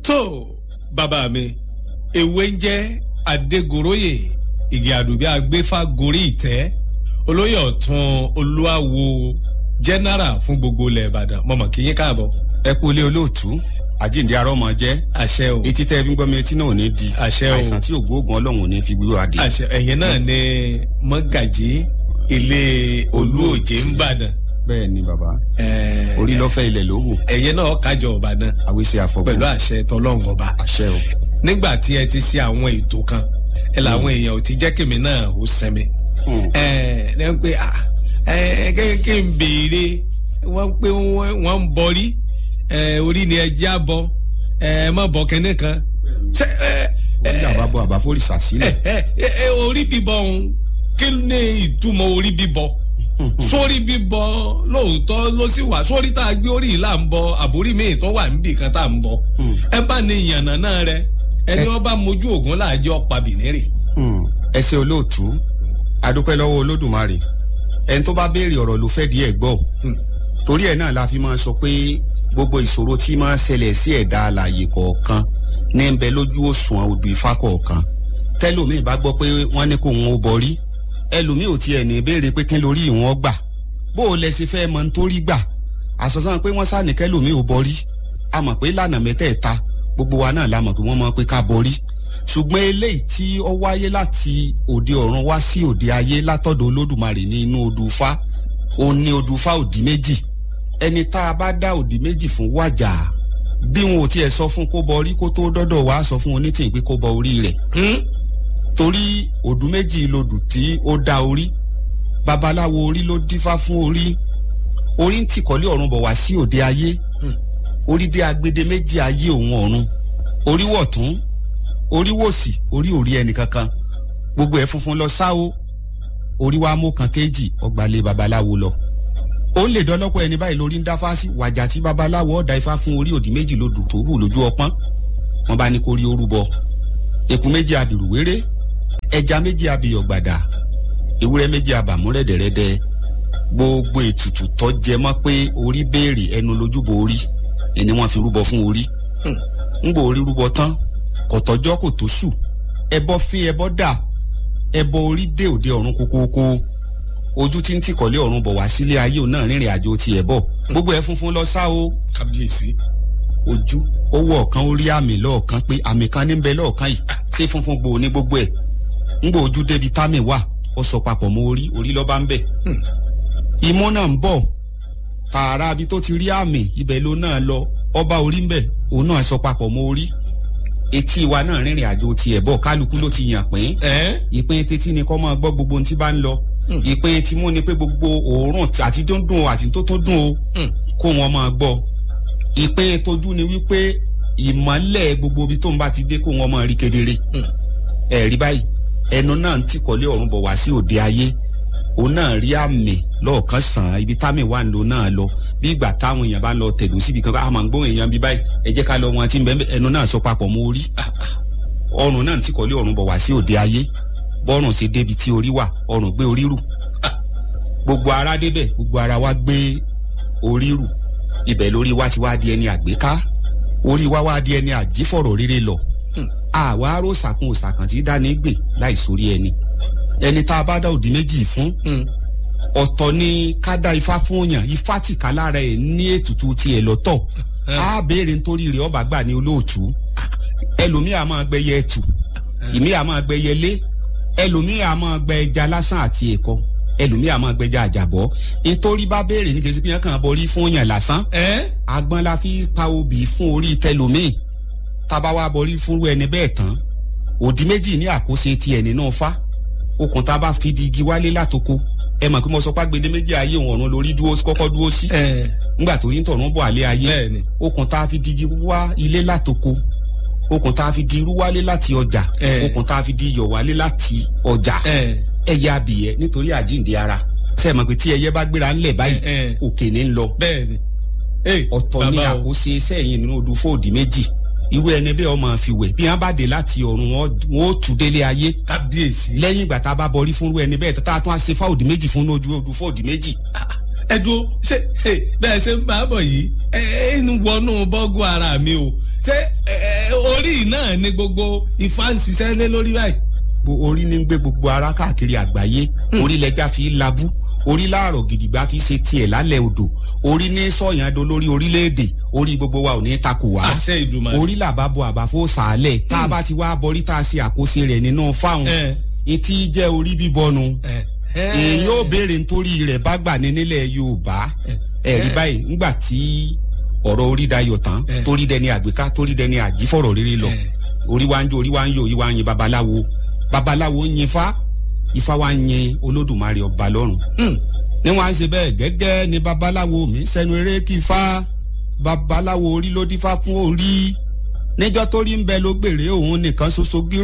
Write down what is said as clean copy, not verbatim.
tó bàbá mi ewé ń jẹ́ Adégoróyè Ìgè Àdùbí agbéfà gorí ìtẹ́ olóyè ọ̀tún olúwawo jẹ́nẹ́rà fún gbogbo ilẹ̀ Ìbàdàn mọ̀mọ́ kí yín káàbọ̀. ẹ kú ilé olóòtú àjíǹde arọ́mọ jẹ́. àṣẹ o. etí tẹ́ fi ń gbọ́ mi etí náà ò ní di. àṣẹ o. àìsàn tí ògbóògùn Ọlọ́run ò ní fi gbé wa dé. àṣẹ ẹ̀yin náà ni mọ́gàjí ilé Olúòjé ń bàdàn. bẹ́ẹ̀ ni bàbá orí lọ́fẹ́ ilẹ̀ ló wù. ẹ̀yin náà kájọ Ìbàdàn. àwíṣe àfọ̀gbọ́n pẹ̀lú àṣẹ tọlọ́run ọba. àṣẹ o. nígbà tí ẹ ti ṣe àwọn ètò kan ẹ làwọn èèyàn ò ti jẹ́ kèmí náà ó sẹ́mi. ẹ ń pè kí n béèrè wọ́n pé wọ́n ń bọrí orí ni ẹ já bọ ẹ má bọ kẹ́ne kan. orí àbábọ̀ àbáfórìṣà sílẹ̀. orí bíbọ ọ̀hún kí ni ìtumọ̀ orí bíbọ sórí bíbọ lóòótọ́ ló sì wà sórí tá a gbé orí yìí là ń bọ àbórí míì tó wà níbì kan tá à ń bọ ẹ bá ní ìyànnà náà rẹ ẹni wọn bá mojú ògùn láàjẹ ọ̀pá bìnírì. ẹ ṣé olóòtú adúpẹ́ lọ́wọ́ Olódùmarè ẹni tó bá béèrè ọ̀rọ̀ ló fẹ́ di ẹ̀ gbọ́ torí ẹ̀ náà la fi máa sọ pé gbogbo ìṣòro tí máa ń ṣẹlẹ̀ sí ẹ̀dá alààyè kọ̀ọ̀kan ní ń bẹ lójú òṣùwọ̀n odù Ifá kọ̀ọ̀kan tẹ́lòmíì bá gbọ́ pé wọ́n ní kó wọn ó borí ẹlòmíì ò tiẹ̀ ní béèrè pé kí lórí ìwọ̀n gbà bó o lẹ ṣe fẹ́ mọ nítorí gbà àṣàṣàn pé wọ́n sáà ní kẹ́lòmíì ò borí a mọ̀ pé lànà mẹ́tẹ̀ẹ̀ta gbogbo wa náà la mọ̀ pé wọ́n mọ̀ pé ká borí ṣùgbọ́n eléyìí tí ó wáyé láti òde ọ̀run wá sí òde ayé látọ̀dọ̀ Olódùmarè ní inú odù Ifá òun ní odù Ifá òdì méjì ẹni tá a bá dá òdì méjì fún wájà bí wọn ò tiẹ̀ sọ fún kó bọ orí kó tó dọ́dọ̀ wá sọ fún onítìyìn pé kó bọ orí rẹ̀ torí òdù méjì lodù tí ó dá orí babaláwo orí ló dífá fún orí ń tìkọ́lé ọ̀run bọ̀ wá sí òde ayé orí dé agbede méjì ayé òun ọ̀run orí wọ̀tún orí wòsì orí ò rí ẹnì kankan gbogbo ẹ̀ funfun lọ sáwó orí wa mú kan kéjì ọgbàlẹ̀ babaláwo lọ ó lè dọ́lọ́pọ̀ ẹni báyìí lórí ń dáfá sí wàjà tí babaláwo ọ̀dà ifá fún orí òdì méjì lodù tó hù lójú ọpọ́n wọn bá ní kó rí orúbọ eku méjì abìrù wéré ẹja méjì abìyọ̀ gbàdà ewúrẹ́ méjì abàmú rẹ̀dẹ̀rẹ̀dẹ̀ gbogbo ètùtù tó jẹ mọ́ pé orí béèrè ẹnu lójúbọ orí ẹni wọ́n fi rúbọ fún orí ń gbọ́ orí rúbọ tán kọ̀tọ́jọ́ kò tó sù ẹbọ fi ẹbọ dà ẹbọ orí dé òde ọ̀run kókóókó ojú tí ń tìkọ̀lé ọ̀run bọ̀ wá sílé ayé òun náà rìnrìn àjò tiẹ̀ bọ̀ gbogbo ẹ̀ funfun lọ sá o. kábíyèsí. ojú owó ọ̀kan orí àmì lọ́ọ̀kan pé àmì kan ní ń bẹ lọ́ọ̀kan yìí ṣé funfun gbòó ní gbogbo ẹ̀ ń gbọ́ ojú débi támì wà ó sọ papọ̀ mọ́ orí lọ́ba ń bẹ̀. imú náà ń bọ̀ tààrà ibi tó ti rí àmì ibẹ̀ ló náà lọ ọba orí ń bẹ̀ òun náà sọ papọ̀ mọ́ orí etí wa náà rìnrìn àjò tiẹ̀ bọ̀ kálukú ló ti yàn pín ìpín títí ni kọ́ máa gbọ́ gbogbo ohun tí bá ń lọ ìpín tí mú ni pé gbogbo òórùn àti dúndùn àti tó dùn o kó wọn máa gbọ́ ìpín tójú ni wípé ìmọ́lẹ̀ gbogbo ibi tó ń bá ti dé kó wọn máa rí kedere ẹ̀rí báyìí ẹnu náà ń tìkọ́lé ọ̀run bọ̀ wá sí òde ayé òun náà rí àmì lọ́ọ̀kan sàn ibi támì wà ń lò náà lọ bí ìgbà táwọn èèyàn bá ń lọ tẹ̀dó síbi kan a máa ń gbóhùn èèyàn bí báyìí ẹ jẹ́ ká lọ wọn tí ń bẹ ẹnu náà sọ papọ̀ mọ́ orí ọrùn náà ń tìkọ́lé ọ̀run bọ̀ wá sí òde ayé bọ́rùn ṣe débi tí orí wà ọrùn gbé orí rù gbogbo ara débẹ̀ gbogbo ara wa gbé orí rù ibẹ̀ lórí wa ti wá di ẹni àgbéká orí wa wá di ẹni àjífọ̀rọ̀ rere lọ àwa aró sàkún òsàkàn tí dání gbè láì sórí ẹni tá a bá dá òdì méjì fún ọ̀tọ̀ ni ká dá ifá fún yàn ifá tìka lára ẹ̀ ní ètùtù tiẹ̀ lọ́tọ̀ á béèrè nítorí rẹ̀ ọba gbà ní olóòtú ẹlòmíà máa gbẹyẹ ẹtù ìmíà máa gbẹyẹ lé ẹlòmíà máa gbẹ ẹja lásán àti ẹ̀kọ ẹlòmíà máa gbẹja àjàbọ nítorí bá béèrè ní kẹsí pínyàn kan borí fún yàn lásán agbọ́n la fi pa obì fún orí tẹlòmíì tábà wá borí fún ẹni bẹ́ẹ̀ tán òdì méjì ní àkóso tiẹ̀ nínú fá okùn tá a bá fi di igi wálé látoko ẹ mọ̀ pé mo sọ pé agbede méjì ayé òun ọ̀run lórí kọ́kọ́ dúró sí nígbà tó rí tọ̀run bọ̀ àlẹ́ ayé okùn tá a fi di igi wá ilé látoko okùn tá a fi di irú wálé láti ọjà okùn tá a fi di iyọ̀ wálé láti ọjà ẹyẹ abìyẹ nítorí àjíǹde ara ṣe mọ̀ pé tí ẹyẹ bá gbéra ńlẹ̀ báyìí òkè ní ń lọ ọ̀tọ̀ ni àkóso sẹ́yìn nínú odù fóòdì méjì irú ẹni bẹ́ẹ̀ ọmọ fi wẹ̀ bí wọ́n bá dé láti ọ̀run wọn ó tù délé ayé kábíyèsí lẹ́yìn ìgbà tá a bá bọrí fún irú ẹni bẹ́ẹ̀ tá a tún á ṣe fáòdì méjì fún odù fóòdì méjì. ẹ dúró ṣé bẹ́ẹ̀ ṣe ń bá a bọ̀ yìí ẹ ń wọnú bọ́gù ara mi o ṣé orí náà ni gbogbo Ifá ń ṣiṣẹ́ lé lórí báyìí. orí ní gbé gbogbo ara káàkiri àgbáyé orí lẹja fi labú orí láàrọ̀ gidigba kì í ṣe tiẹ̀ lálẹ́ odò orí ní sọ̀yàn do lórí orílẹ̀-èdè orí gbogbo wa ò ní takò wá orí làbá bo àbáfó sàálẹ̀ tá a bá ti wá bọrí tá a ṣe àkóso rẹ̀ nínú fáwọn etí jẹ́ orí bíbọnu èyí ó béèrè nítorí rẹ̀ bá gbà ní nílẹ̀ Yorùbá ẹ̀rí báyìí ńgbà tí ọ̀rọ̀ orí dayọ̀ tán torí dẹni àgbéká torí dẹni àjífọ̀rọ̀ rere lọ orí wa ń jó orí wa ń yọ orí wa ń yin babaláwo ń yin Ifá wa ń yin Olódùmarè ọba lọ́run ní wọn á ṣe bẹ́ẹ̀ gẹ́gẹ́ ni babaláwo mi sẹ́nu eré kí Ifá babaláwo orí ló dífá fún orí níjọ́ tó rí ń bẹ ló gbèrè òun nìkan ṣoṣo gírò.